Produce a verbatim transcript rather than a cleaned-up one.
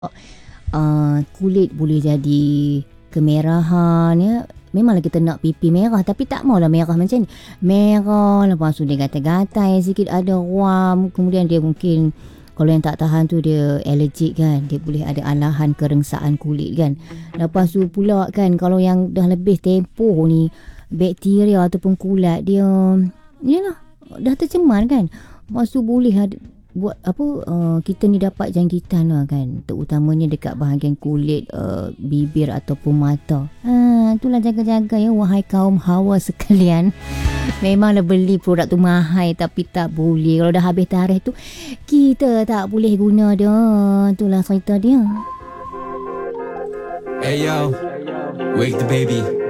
Uh, kulit boleh jadi kemerahan ya. Memanglah kita nak pipi merah, tapi tak maulah merah macam ni. Merah, lepas tu dia gatal-gatal sikit, ada ruam. Kemudian dia mungkin, kalau yang tak tahan tu dia allergic kan. Dia boleh ada alahan kerengsaan kulit kan. Lepas tu pula kan, kalau yang dah lebih tempoh ni, bakteria ataupun kulat dia, yalah, dah tercemar kan. Lepas tu boleh ada, buat apa, uh, kita ni dapat jangkitan lah kan, terutamanya dekat bahagian kulit, uh, bibir ataupun mata. Ha, itulah jaga-jaga ya wahai kaum hawa sekalian. Memanglah beli produk tu mahal, tapi tak boleh. Kalau dah habis tarikh tu, kita tak boleh guna dah. Itulah cerita dia. Hey yo, wake the baby.